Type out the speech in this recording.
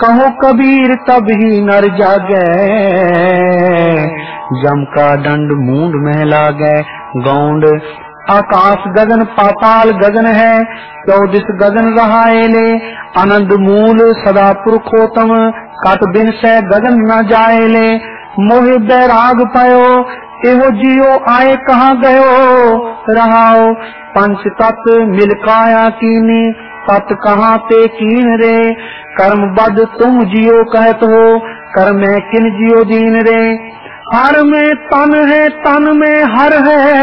कहो कबीर तब ही नर जागै, जम का दंड मूंड में लागै। गौंड आकाश गगन पाताल गगन है, चौदिस गगन रहाए ले। आनंद मूल सदा पुरखोत्तम, कट बिन से गगन न जाए ले। मोहि बैराग पयो एहो जियो, आए कहाँ गयो रहाओ। पंच तत्व मिल काया कीनी, तत् कहाँ ते कीन रे। कर्म बद तुम जियो कहत हो, कर्म में किन जियो दीन रे। हर में तन है तन में हर है,